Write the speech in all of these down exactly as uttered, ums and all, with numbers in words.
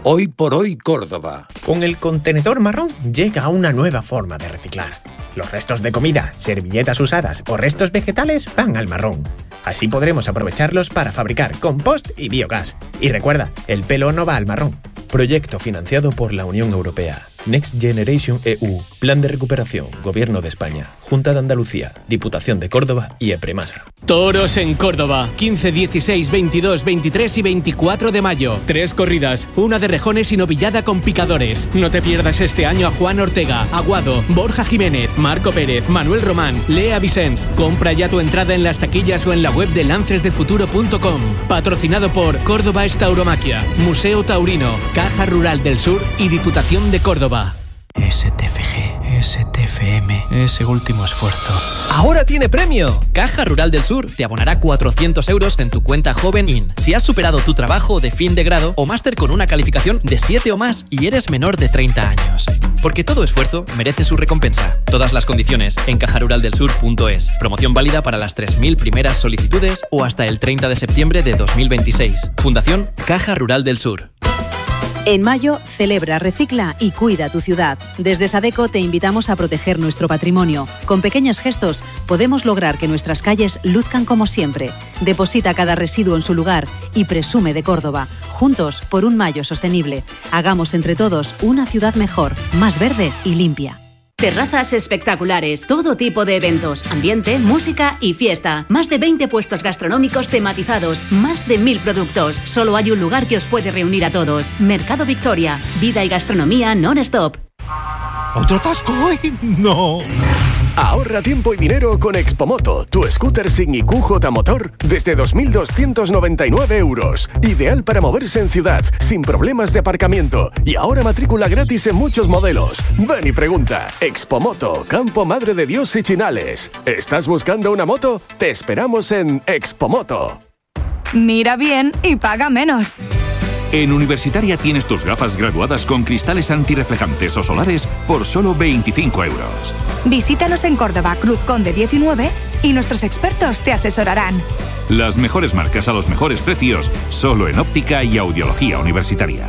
Hoy por hoy Córdoba. Con el contenedor marrón llega una nueva forma de reciclar. Los restos de comida, servilletas usadas o restos vegetales van al marrón. Así podremos aprovecharlos para fabricar compost y biogás. Y recuerda, el pelo no va al marrón. Proyecto financiado por la Unión Europea. Next Generation E U. Plan de recuperación. Gobierno de España. Junta de Andalucía. Diputación de Córdoba y EPREMASA. Toros en Córdoba. quince, dieciséis, veintidós, veintitrés y veinticuatro de mayo. Tres corridas. Una de rejones y novillada con picadores. No te pierdas este año a Juan Ortega, Aguado, Borja Jiménez, Marco Pérez, Manuel Román, Lea Vicens. Compra ya tu entrada en las taquillas o en la web de lances de futuro punto com. Patrocinado por Córdoba es Tauromaquia, Museo Taurino, Caja Rural del Sur y Diputación de Córdoba. S T F G, S T F M, ese último esfuerzo. ¡Ahora tiene premio! Caja Rural del Sur te abonará cuatrocientos euros en tu cuenta Joven In si has superado tu trabajo de fin de grado o máster con una calificación de siete o más y eres menor de treinta años. Porque todo esfuerzo merece su recompensa. Todas las condiciones en caja rural del sur punto es. Promoción válida para las tres mil primeras solicitudes o hasta el treinta de septiembre de dos mil veintiséis. Fundación Caja Rural del Sur. En mayo, celebra, recicla y cuida tu ciudad. Desde Sadeco te invitamos a proteger nuestro patrimonio. Con pequeños gestos podemos lograr que nuestras calles luzcan como siempre. Deposita cada residuo en su lugar y presume de Córdoba. Juntos por un mayo sostenible. Hagamos entre todos una ciudad mejor, más verde y limpia. Terrazas espectaculares, todo tipo de eventos, ambiente, música y fiesta. Más de veinte puestos gastronómicos tematizados, más de mil productos. Solo hay un lugar que os puede reunir a todos. Mercado Victoria, vida y gastronomía non-stop. ¿Otro atasco hoy? No. Ahorra tiempo y dinero con Expomoto, tu scooter sin I Q J motor desde dos mil doscientos noventa y nueve euros. Ideal para moverse en ciudad, sin problemas de aparcamiento. Y ahora matrícula gratis en muchos modelos. Ven y pregunta. Expomoto, Campo Madre de Dios y Chinales. ¿Estás buscando una moto? Te esperamos en Expomoto. Mira bien y paga menos. En Universitaria tienes tus gafas graduadas con cristales antirreflejantes o solares por solo veinticinco euros. Visítanos en Córdoba, Cruz Conde diecinueve y nuestros expertos te asesorarán. Las mejores marcas a los mejores precios, solo en óptica y audiología universitaria.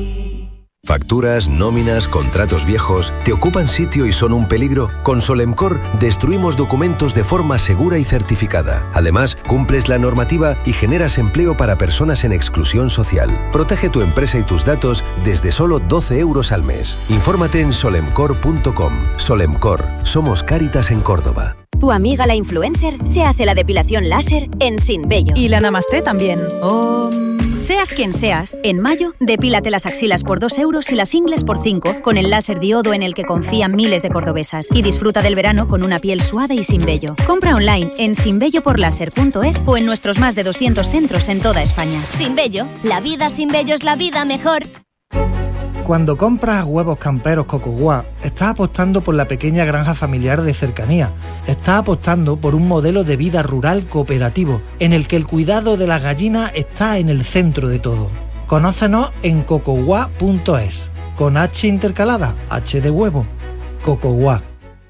Facturas, nóminas, contratos viejos, ¿te ocupan sitio y son un peligro? Con Solemcor destruimos documentos de forma segura y certificada. Además, cumples la normativa y generas empleo para personas en exclusión social. Protege tu empresa y tus datos desde solo doce euros al mes. Infórmate en solemcor punto com. Solemcor, somos Cáritas en Córdoba. Tu amiga la influencer se hace la depilación láser en Sin Vello. Y la Namaste también. Oh... Seas quien seas, en mayo, depílate las axilas por dos euros y las ingles por cinco con el láser diodo en el que confían miles de cordobesas y disfruta del verano con una piel suave y sin vello. Compra online en sin vello por láser punto es o en nuestros más de doscientos centros en toda España. Sin Vello, la vida sin vello es la vida mejor. Cuando compras huevos camperos Cocoguá, estás apostando por la pequeña granja familiar de cercanía. Estás apostando por un modelo de vida rural cooperativo, en el que el cuidado de las gallinas está en el centro de todo. Conócenos en cocoguá punto es, con H intercalada, H de huevo. Cocoguá.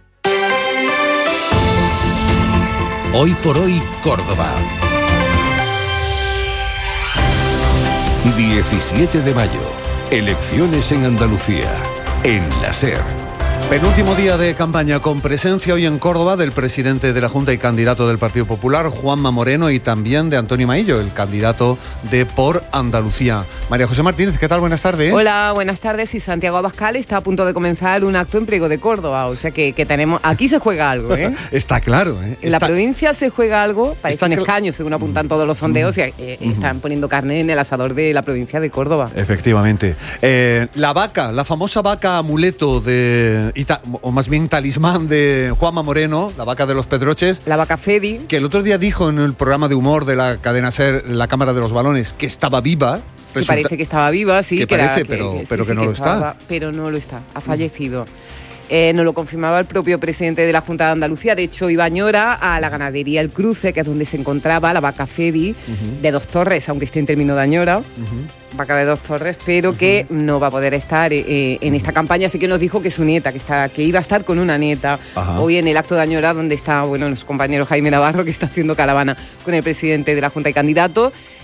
Hoy por hoy Córdoba. diecisiete de mayo. Elecciones en Andalucía, en la SER. Penúltimo día de campaña con presencia hoy en Córdoba del presidente de la Junta y candidato del Partido Popular, Juanma Moreno, y también de Antonio Maillo, el candidato de Por Andalucía. María José Martínez, ¿qué tal? Buenas tardes. Hola, buenas tardes. Y Santiago Abascal está a punto de comenzar un acto en Priego de Córdoba, o sea que, que tenemos... Aquí se juega algo, ¿eh? Está claro, ¿eh? En la está... provincia se juega algo, parece un escaño, cl... según apuntan todos los sondeos, y eh, uh-huh. están poniendo carne en el asador de la provincia de Córdoba. Efectivamente. Eh, la vaca, la famosa vaca amuleto de... o más bien talismán de Juanma Moreno, la vaca de los Pedroches. La vaca Fedi. Que el otro día dijo en el programa de humor de la cadena SER, la Cámara de los Balones, que estaba viva. Que Resulta... parece que estaba viva, sí. Que, que parece, era, pero, que, pero sí, que sí, no que lo estaba, está. Pero no lo está, ha fallecido. Eh, nos lo confirmaba el propio presidente de la Junta de Andalucía. De hecho, iba Ñora a la ganadería El Cruce, que es donde se encontraba la vaca Fedi, uh-huh. de Dos Torres, aunque esté en término de Añora. Uh-huh. Vaca de Dos Torres, pero uh-huh. que no va a poder estar eh, en esta campaña. Así que nos dijo que su nieta, que, está, que iba a estar con una nieta uh-huh. hoy en el acto de Añora, donde está bueno, nuestro compañero Jaime Navarro, que está haciendo caravana con el presidente de la Junta y candidato.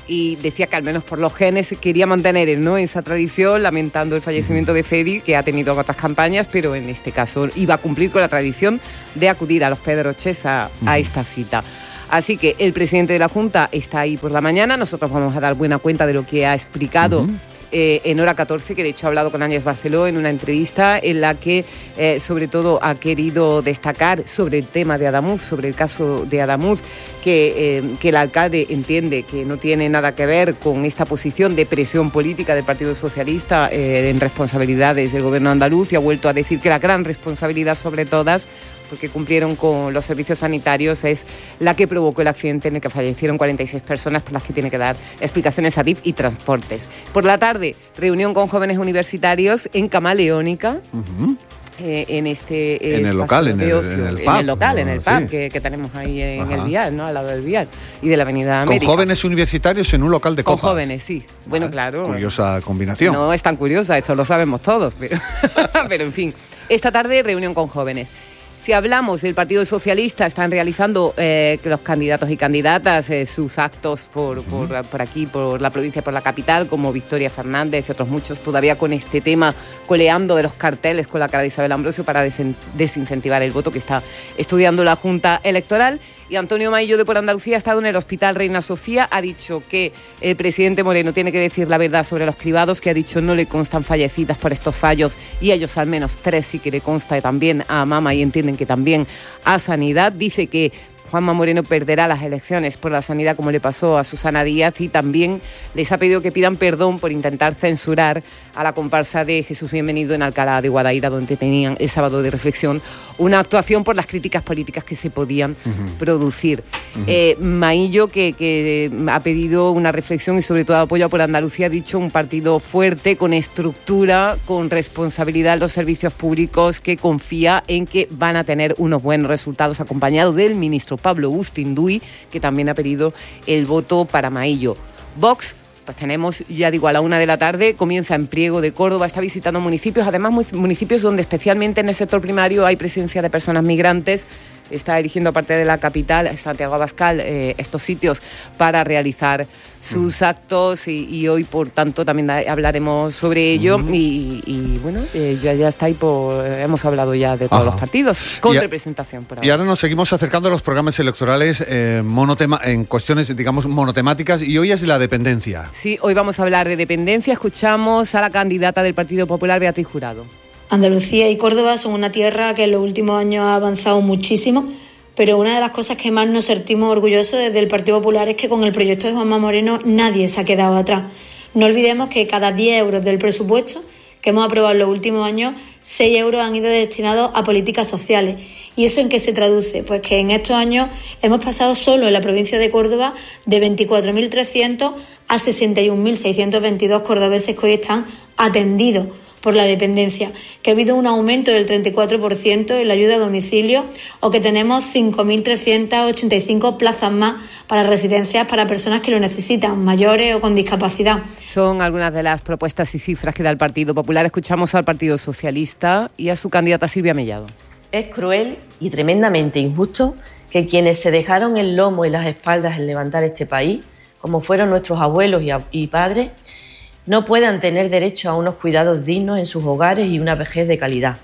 y decía que al menos por los genes quería mantener, ¿no?, esa tradición, lamentando el fallecimiento de Fedi, que ha tenido otras campañas, pero en este caso iba a cumplir con la tradición de acudir a los Pedroches a, a esta cita. Así que el presidente de la Junta está ahí por la mañana, nosotros vamos a dar buena cuenta de lo que ha explicado uh-huh. eh, en Hora catorce, que de hecho ha hablado con Áñez Barceló en una entrevista en la que eh, sobre todo ha querido destacar sobre el tema de Adamuz, sobre el caso de Adamuz, que, eh, que el alcalde entiende que no tiene nada que ver con esta posición de presión política del Partido Socialista eh, en responsabilidades del gobierno andaluz, y ha vuelto a decir que la gran responsabilidad sobre todas, porque cumplieron con los servicios sanitarios, es la que provocó el accidente en el que fallecieron cuarenta y seis personas, por las que tiene que dar explicaciones a D I F y Transportes. Por la tarde, reunión con jóvenes universitarios en Camaleónica. Uh-huh. Eh, en este en el local, en el, en el pub, en el local, en el pub sí. que, que tenemos ahí en Ajá. el Vial, ¿no?, al lado del Vial y de la Avenida América. Con jóvenes universitarios en un local de copas. Con jóvenes, sí. Bueno, ah, claro. Curiosa combinación. No es tan curiosa, esto lo sabemos todos, pero, pero en fin. Esta tarde, reunión con jóvenes. Si hablamos del Partido Socialista, están realizando eh, los candidatos y candidatas eh, sus actos por, por, por aquí, por la provincia, por la capital, como Victoria Fernández y otros muchos, todavía con este tema coleando de los carteles con la cara de Isabel Ambrosio para desen- desincentivar el voto que está estudiando la Junta Electoral. Y Antonio Maillo de Por Andalucía ha estado en el Hospital Reina Sofía, ha dicho que el presidente Moreno tiene que decir la verdad sobre los cribados, que ha dicho no le constan fallecidas por estos fallos, y a ellos al menos tres sí que le consta, y también a Mama, y entienden que también a Sanidad. Dice que Juanma Moreno perderá las elecciones por la sanidad, como le pasó a Susana Díaz, y también les ha pedido que pidan perdón por intentar censurar a la comparsa de Jesús Bienvenido en Alcalá de Guadaira, donde tenían el sábado de reflexión una actuación por las críticas políticas que se podían uh-huh. producir. Uh-huh. Eh, Maillo, que, que ha pedido una reflexión y sobre todo apoyo a Por Andalucía, ha dicho un partido fuerte, con estructura, con responsabilidad en los servicios públicos, que confía en que van a tener unos buenos resultados, acompañado del ministro Pablo Bustinduy, que también ha pedido el voto para Maillo. Vox, pues tenemos, ya digo, a la una de la tarde, comienza en Priego de Córdoba, está visitando municipios, además municipios donde especialmente en el sector primario hay presencia de personas migrantes. Está eligiendo, aparte de la capital, Santiago Abascal, eh, estos sitios para realizar sus uh-huh. actos y, y hoy, por tanto, también hablaremos sobre ello. Uh-huh. y, y bueno, eh, ya, ya está ahí, por, eh, hemos hablado ya de todos Ajá. los partidos, con y a, representación por ahora. Y ahora nos seguimos acercando a los programas electorales eh, monotema, en cuestiones, digamos, monotemáticas, y hoy es la dependencia. Sí, hoy vamos a hablar de dependencia. Escuchamos a la candidata del Partido Popular, Beatriz Jurado. Andalucía y Córdoba son una tierra que en los últimos años ha avanzado muchísimo, pero una de las cosas que más nos sentimos orgullosos desde el Partido Popular es que con el proyecto de Juanma Moreno nadie se ha quedado atrás. No olvidemos que cada diez euros del presupuesto que hemos aprobado en los últimos años, seis euros han ido destinados a políticas sociales. ¿Y eso en qué se traduce? Pues que en estos años hemos pasado solo en la provincia de Córdoba de veinticuatro mil trescientos a sesenta y un mil seiscientos veintidós cordobeses que hoy están atendidos por la dependencia, que ha habido un aumento del treinta y cuatro por ciento en la ayuda a domicilio, o que tenemos cinco mil trescientas ochenta y cinco plazas más para residencias para personas que lo necesitan, mayores o con discapacidad. Son algunas de las propuestas y cifras que da el Partido Popular. Escuchamos al Partido Socialista y a su candidata Silvia Mellado. Es cruel y tremendamente injusto que quienes se dejaron el lomo y las espaldas en levantar este país, como fueron nuestros abuelos y, y padres, no puedan tener derecho a unos cuidados dignos en sus hogares y una vejez de calidad.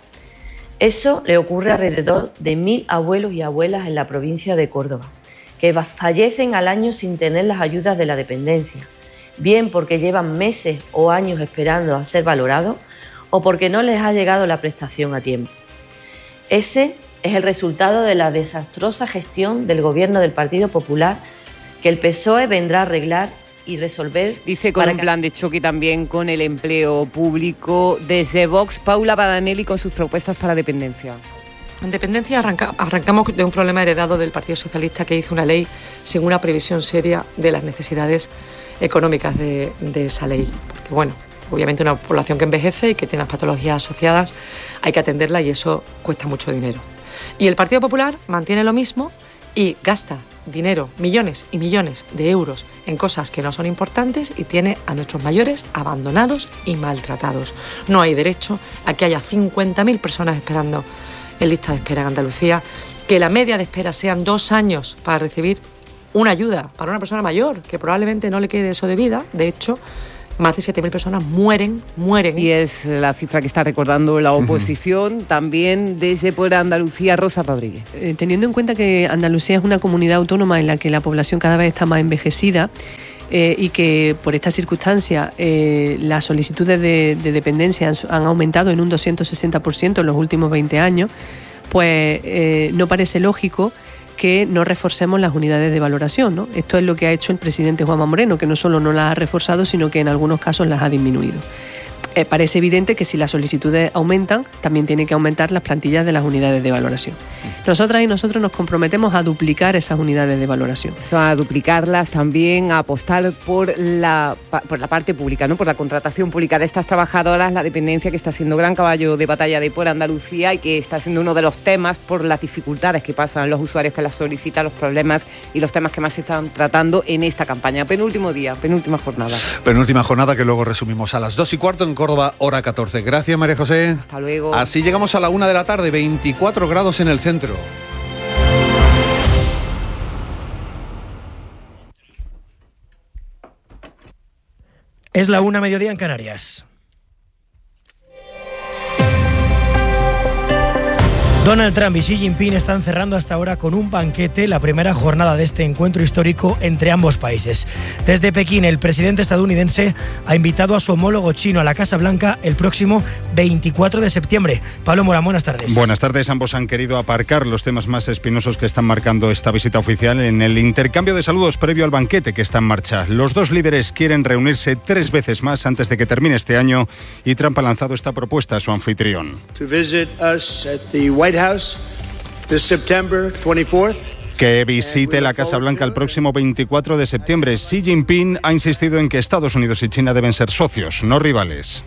Eso le ocurre a alrededor de mil abuelos y abuelas en la provincia de Córdoba, que fallecen al año sin tener las ayudas de la dependencia, bien porque llevan meses o años esperando a ser valorados o porque no les ha llegado la prestación a tiempo. Ese es el resultado de la desastrosa gestión del gobierno del Partido Popular, que el P S O E vendrá a arreglar y resolver. Dice con un plan de choque también con el empleo público. Desde Vox, Paula Badanelli con sus propuestas para dependencia. En dependencia arranca, arrancamos de un problema heredado del Partido Socialista, que hizo una ley sin una previsión seria de las necesidades económicas de, de esa ley. Porque bueno, obviamente una población que envejece y que tiene las patologías asociadas hay que atenderla, y eso cuesta mucho dinero. Y el Partido Popular mantiene lo mismo y gasta dinero, millones y millones de euros en cosas que no son importantes, y tiene a nuestros mayores abandonados y maltratados. No hay derecho a que haya cincuenta mil personas esperando en lista de espera en Andalucía, que la media de espera sean dos años para recibir una ayuda para una persona mayor, que probablemente no le quede eso de vida. De hecho, más de siete mil personas mueren, mueren. Y es la cifra que está recordando la oposición. Uh-huh. También desde por Andalucía, Rosa Rodríguez. Eh, teniendo en cuenta que Andalucía es una comunidad autónoma en la que la población cada vez está más envejecida, Eh, y que por esta circunstancia eh, las solicitudes de, de dependencia han, han aumentado en un doscientos sesenta por ciento en los últimos veinte años, pues eh, no parece lógico que no reforcemos las unidades de valoración, ¿no? Esto es lo que ha hecho el presidente Juanma Moreno, que no solo no las ha reforzado, sino que en algunos casos las ha disminuido. Eh, parece evidente que si las solicitudes aumentan, también tienen que aumentar las plantillas de las unidades de valoración. Nosotras y nosotros nos comprometemos a duplicar esas unidades de valoración. Eso, a duplicarlas, también a apostar por la, por la parte pública, ¿no? Por la contratación pública de estas trabajadoras, la dependencia, que está siendo gran caballo de batalla de por Andalucía y que está siendo uno de los temas por las dificultades que pasan los usuarios que las solicitan, los problemas y los temas que más se están tratando en esta campaña. Penúltimo día, penúltima jornada. Penúltima jornada que luego resumimos a las dos y cuarto en Córdoba, hora catorce. Gracias, María José. Hasta luego. Así llegamos a la una de la tarde, veinticuatro grados en el centro. Es la una, mediodía en Canarias. Donald Trump y Xi Jinping están cerrando hasta ahora con un banquete la primera jornada de este encuentro histórico entre ambos países. Desde Pekín, el presidente estadounidense ha invitado a su homólogo chino a la Casa Blanca el próximo veinticuatro de septiembre. Pablo Morán, buenas tardes. Buenas tardes. Ambos han querido aparcar los temas más espinosos que están marcando esta visita oficial en el intercambio de saludos previo al banquete que está en marcha. Los dos líderes quieren reunirse tres veces más antes de que termine este año y Trump ha lanzado esta propuesta a su anfitrión. To visit us at the White House this September twenty-fourth. Que visite la Casa Blanca el próximo veinticuatro de septiembre. Xi Jinping ha insistido en que Estados Unidos y China deben ser socios, no rivales.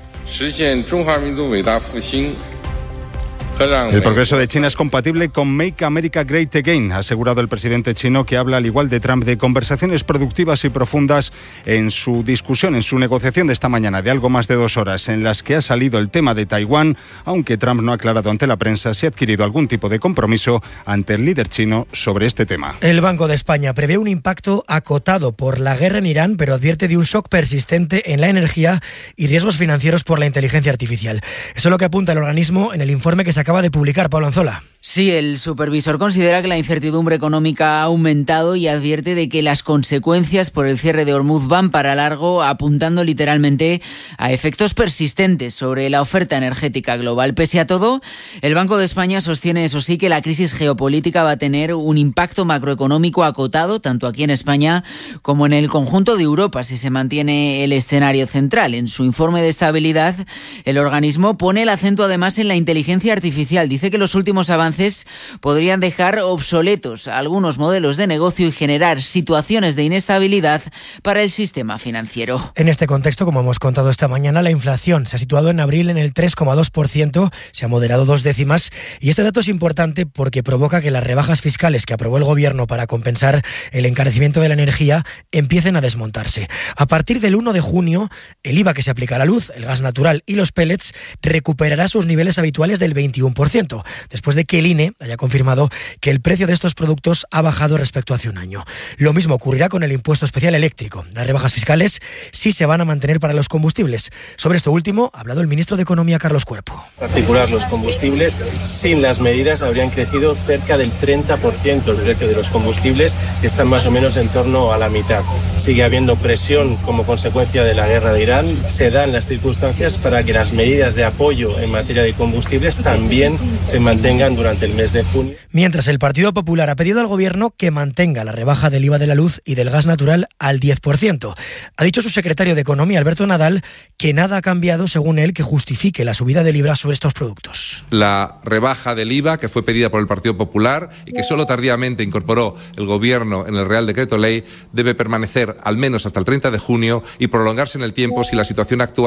El progreso de China es compatible con Make America Great Again, ha asegurado el presidente chino, que habla, al igual de Trump, de conversaciones productivas y profundas en su discusión, en su negociación de esta mañana, de algo más de dos horas, en las que ha salido el tema de Taiwán, aunque Trump no ha aclarado ante la prensa si ha adquirido algún tipo de compromiso ante el líder chino sobre este tema. El Banco de España prevé un impacto acotado por la guerra en Irán, pero advierte de un shock persistente en la energía y riesgos financieros por la inteligencia artificial. Eso es lo que apunta el organismo en el informe que se acaba de publicar. Pablo Anzola. Sí, el supervisor considera que la incertidumbre económica ha aumentado y advierte de que las consecuencias por el cierre de Hormuz van para largo, apuntando literalmente a efectos persistentes sobre la oferta energética global. Pese a todo, el Banco de España sostiene, eso sí, que la crisis geopolítica va a tener un impacto macroeconómico acotado, tanto aquí en España como en el conjunto de Europa, si se mantiene el escenario central. En su informe de estabilidad, el organismo pone el acento además en la inteligencia artificial. Dice que los últimos avances podrían dejar obsoletos algunos modelos de negocio y generar situaciones de inestabilidad para el sistema financiero. En este contexto, como hemos contado esta mañana, la inflación se ha situado en abril en el tres coma dos por ciento, se ha moderado dos décimas, y este dato es importante porque provoca que las rebajas fiscales que aprobó el Gobierno para compensar el encarecimiento de la energía empiecen a desmontarse. A partir del uno de junio, el I V A que se aplica a la luz, el gas natural y los pellets recuperará sus niveles habituales del veintiuno por ciento, después de que el I N E haya confirmado que el precio de estos productos ha bajado respecto a hace un año. Lo mismo ocurrirá con el impuesto especial eléctrico. Las rebajas fiscales sí se van a mantener para los combustibles. Sobre esto último ha hablado el ministro de Economía, Carlos Cuerpo. En particular, los combustibles, sin las medidas, habrían crecido cerca del treinta por ciento el precio de los combustibles, que están más o menos en torno a la mitad. Sigue habiendo presión como consecuencia de la guerra de Irán. Se dan las circunstancias para que las medidas de apoyo en materia de combustibles también se mantengan durante el mes de junio. Mientras, el Partido Popular ha pedido al Gobierno que mantenga la rebaja del I V A de la luz y del gas natural al diez por ciento. Ha dicho su secretario de Economía, Alberto Nadal, que nada ha cambiado, según él, que justifique la subida del I V A sobre estos productos. La rebaja del I V A, que fue pedida por el Partido Popular y que solo tardíamente incorporó el Gobierno en el Real Decreto Ley, debe permanecer al menos hasta el treinta de junio y prolongarse en el tiempo si la situación actual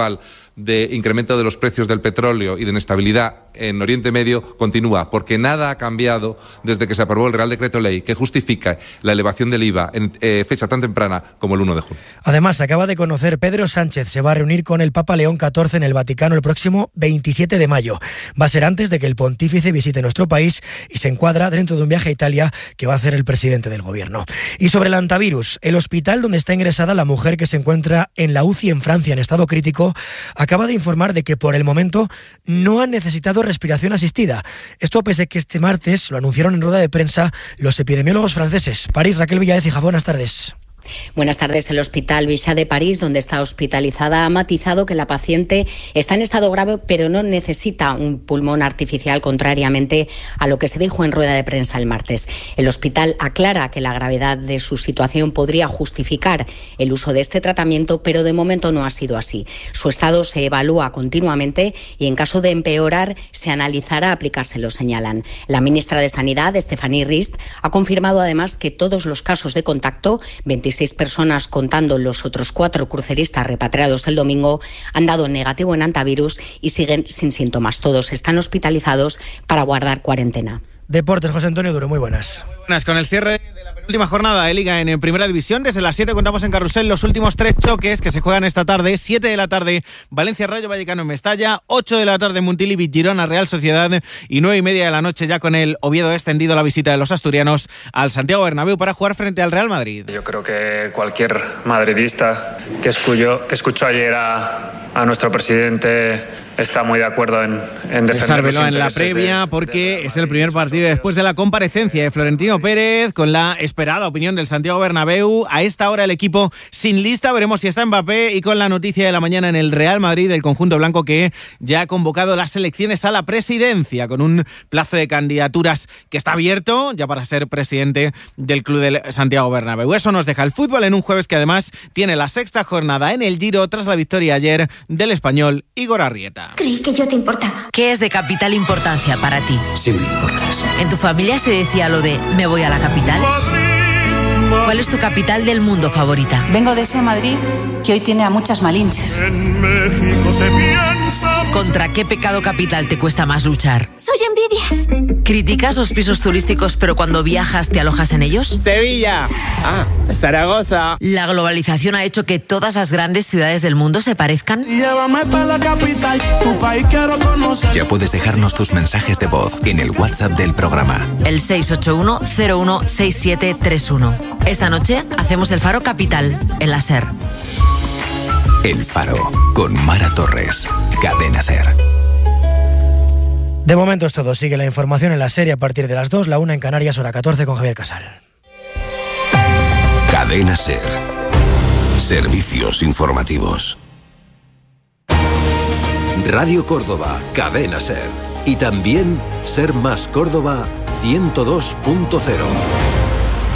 de incremento de los precios del petróleo y de inestabilidad en Oriente Medio continúa, porque nada ha cambiado desde que se aprobó el Real Decreto Ley que justifica la elevación del I V A en eh, fecha tan temprana como el uno de junio. Además, se acaba de conocer, Pedro Sánchez se va a reunir con el Papa León catorce en el Vaticano el próximo veintisiete de mayo. Va a ser antes de que el pontífice visite nuestro país y se encuadra dentro de un viaje a Italia que va a hacer el presidente del gobierno. Y sobre el antivirus, el hospital donde está ingresada la mujer que se encuentra en la U C I en Francia en estado crítico acaba de informar de que por el momento no han necesitado respiración asistida. Esto pese a que este martes lo anunciaron en rueda de prensa los epidemiólogos franceses. París, Raquel Villaez y Jafón, buenas tardes. Buenas tardes. El Hospital Bichat de París, donde está hospitalizada, ha matizado que la paciente está en estado grave, pero no necesita un pulmón artificial, contrariamente a lo que se dijo en rueda de prensa el martes. El hospital aclara que la gravedad de su situación podría justificar el uso de este tratamiento, pero de momento no ha sido así. Su estado se evalúa continuamente y en caso de empeorar se analizará aplicárselo, señalan. La ministra de Sanidad, Stéphanie Rist, ha confirmado además que todos los casos de contacto, veintiséis personas contando los otros cuatro cruceristas repatriados el domingo, han dado negativo en antivirus y siguen sin síntomas. Todos están hospitalizados para guardar cuarentena. Deportes, José Antonio Duro, muy buenas. Buenas, con el cierre de la penúltima jornada de Liga en Primera División, desde las siete contamos en Carrusel los últimos tres choques que se juegan esta tarde. siete de la tarde, Valencia Rayo Vallecano en Mestalla, ocho de la tarde, Montilivi Girona Real Sociedad y nueve y media de la noche ya con el Oviedo extendido la visita de los asturianos al Santiago Bernabéu para jugar frente al Real Madrid. Yo creo que cualquier madridista que escuchó, que escuchó ayer a, a nuestro presidente está muy de acuerdo en, en defender los intereses en la previa de, porque de es el primer partido después de la comparecencia de Florentino Pérez con la esperada opinión del Santiago Bernabéu. A esta hora el equipo sin lista, veremos si está Mbappé, y con la noticia de la mañana en el Real Madrid del conjunto blanco que ya ha convocado las elecciones a la presidencia con un plazo de candidaturas que está abierto ya para ser presidente del club del Santiago Bernabéu. Eso nos deja el fútbol en un jueves que además tiene la sexta jornada en el Giro tras la victoria ayer del español Igor Arrieta. Creí que yo te importaba. ¿Qué es de capital importancia para ti? Sí me importas. ¿En tu familia se decía lo de me voy a la capital? ¿Cuál es tu capital del mundo favorita? Vengo de ese Madrid que hoy tiene a muchas malinches. En México se piensa... ¿Contra qué pecado capital te cuesta más luchar? Soy envidia. ¿Criticas los pisos turísticos pero cuando viajas te alojas en ellos? Sevilla. Ah, Zaragoza. ¿La globalización ha hecho que todas las grandes ciudades del mundo se parezcan? Llévame para la capital, tu país quiero conocer. Ya puedes dejarnos tus mensajes de voz en el WhatsApp del programa. El seis ocho uno cero uno seis siete tres uno. Esta noche hacemos el Faro Capital en la SER. El Faro, con Mara Torres. Cadena SER. De momento es todo. Sigue la información en la serie a partir de las dos, la una en Canarias, hora catorce con Javier Casal. Cadena SER. Servicios informativos. Radio Córdoba, Cadena SER. Y también Ser Más Córdoba ciento dos punto cero.